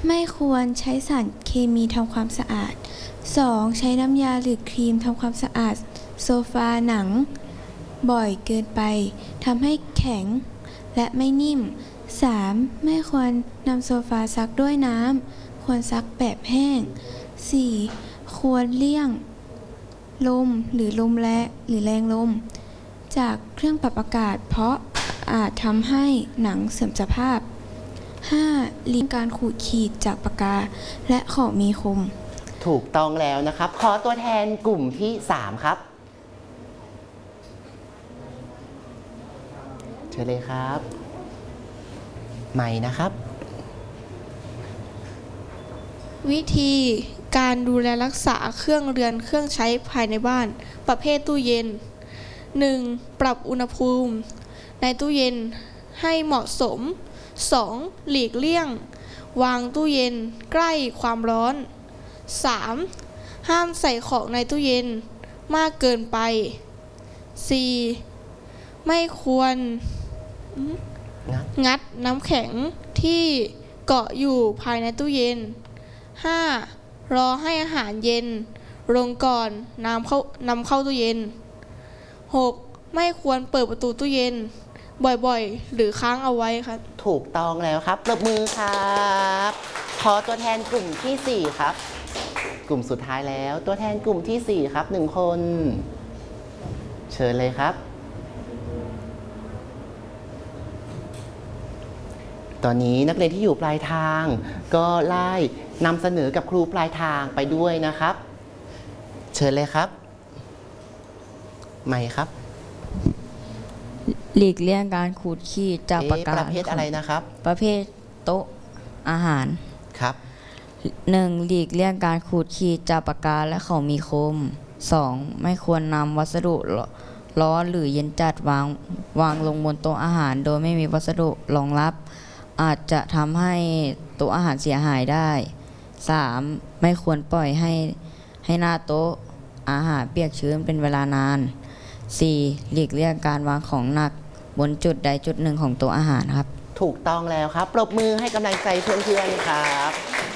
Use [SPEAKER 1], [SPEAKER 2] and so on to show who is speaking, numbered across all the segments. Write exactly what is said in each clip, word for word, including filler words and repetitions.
[SPEAKER 1] ไม่ควรใช้สารเคมีทำความสะอาด สอง. ใช้น้ำยาหรือครีมทำความสะอาดโซฟาหนังบ่อยเกินไปทำให้แข็งและไม่นิ่ม สาม. ไม่ควรนำโซฟาซักด้วยน้ำควรซักแบบแห้ง สี่. ควรเลี่ยงลมหรือลมแรงหรือแรงลมจากเครื่องปรับอากาศเพราะอาจทำให้หนังเสื่อมสภาพ ห้า. หลีกการขูดขีดจากปากกาและของมีคม
[SPEAKER 2] ถูกต้องแล้วนะครับขอตัวแทนกลุ่มที่สามครับเชิญเลยครับใหม่นะครับ
[SPEAKER 3] วิธีการดูแลรักษาเครื่องเรือนเครื่องใช้ภายในบ้านประเภทตู้เย็น หนึ่ง. ปรับอุณหภูมิในตู้เย็นให้เหมาะสม สอง. หลีกเลี่ยงวางตู้เย็นใกล้ความร้อน สาม. ห้ามใส่ของในตู้เย็นมากเกินไป สี่. ไม่ควรงัดน้ำแข็งที่เกาะอยู่ภายในตู้เย็น ห้า. รอให้อาหารเย็นลงก่อนนำเข้านำเข้าตู้เย็น หก. ไม่ควรเปิดประตูตู้เย็นบ่อยๆหรือค้างเอาไว้ครับ
[SPEAKER 2] ถูกต้องแล้วครับปรบมือครับขอตัวแทนกลุ่มที่สี่ครับกลุ่มสุดท้ายแล้วตัวแทนกลุ่มที่สี่ครับหนึ่งคนเชิญเลยครับตอนนี้นักเรียนที่อยู่ปลายทางก็ไล่นำเสนอกับครูปลายทางไปด้วยนะครับเชิญเลยครับใหม่ครับ
[SPEAKER 4] หลีกเลี่ยงการขูดขีดจากปากกา
[SPEAKER 2] ประเภทอะไรนะครับ
[SPEAKER 4] ประเภทโต๊ะอาหาร
[SPEAKER 2] ครับ
[SPEAKER 4] หนึ่ง. หลีกเลี่ยงการขูดขีดจากปากกาและของมีคม สอง. ไม่ควรนำวัสดุร้อนหรือเย็นจัดวางวางลงบนโต๊ะอาหารโดยไม่มีวัสดุรองรับอาจจะทำให้โต๊ะอาหารเสียหายได้ สาม. ไม่ควรปล่อยให้ให้หน้าโต๊ะอาหารเปียกชื้นเป็นเวลานาน สี่. หลีกเลี่ยงการวางของหนักบนจุดใดจุดหนึ่งของโต๊ะอาหารครับ
[SPEAKER 2] ถูกต้องแล้วครับปรบมือให้กำลังใจเพื่อนๆครับ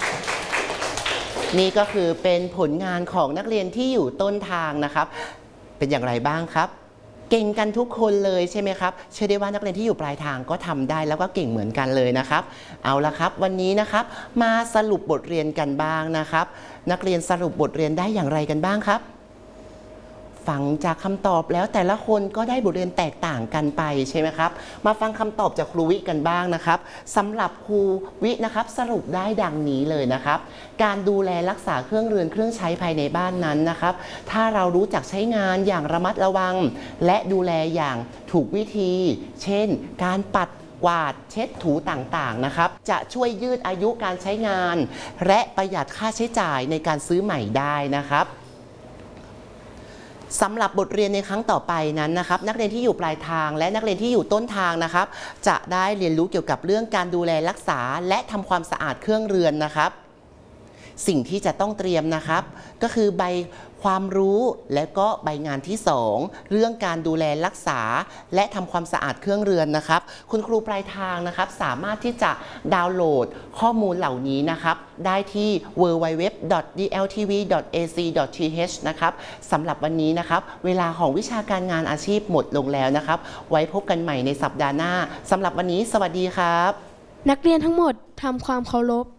[SPEAKER 2] นี่ก็คือเป็นผลงานของนักเรียนที่อยู่ต้นทางนะครับเป็นอย่างไรบ้างครับเก่งกันทุกคนเลยใช่ไหมครับเชื่อได้ว่านักเรียนที่อยู่ปลายทางก็ทำได้แล้วก็เก่งเหมือนกันเลยนะครับเอาละครับวันนี้นะครับมาสรุปบทเรียนกันบ้างนะครับนักเรียนสรุปบทเรียนได้อย่างไรกันบ้างครับฟังจากคำตอบแล้วแต่ละคนก็ได้บทเรียนแตกต่างกันไปใช่ไหมครับมาฟังคำตอบจากครูวิกันบ้างนะครับสำหรับครูวินะครับสรุปได้ดังนี้เลยนะครับการดูแลรักษาเครื่องเรือนเครื่องใช้ภายในบ้านนั้นนะครับถ้าเรารู้จักใช้งานอย่างระมัดระวังและดูแลอย่างถูกวิธีเช่นการปัดกวาดเช็ดถูต่างๆนะครับจะช่วยยืดอายุการใช้งานและประหยัดค่าใช้จ่ายในการซื้อใหม่ได้นะครับสำหรับบทเรียนในครั้งต่อไปนั้นนะครับนักเรียนที่อยู่ปลายทางและนักเรียนที่อยู่ต้นทางนะครับจะได้เรียนรู้เกี่ยวกับเรื่องการดูแลรักษาและทำความสะอาดเครื่องเรือนนะครับสิ่งที่จะต้องเตรียมนะครับก็คือใบความรู้และก็ใบงานที่สองเรื่องการดูแลรักษาและทำความสะอาดเครื่องเรือนนะครับคุณครูปลายทางนะครับสามารถที่จะดาวน์โหลดข้อมูลเหล่านี้นะครับได้ที่ ดับเบิลยู ดับเบิลยู ดับเบิลยู ดอท ดี แอล ที วี ดอท เอ ซี ดอท ที เอช นะครับสำหรับวันนี้นะครับเวลาของวิชาการงานอาชีพหมดลงแล้วนะครับไว้พบกันใหม่ในสัปดาห์หน้าสำหรับวันนี้สวัสดีครับ
[SPEAKER 3] นักเรียนทั้งหมดทำความเคารพ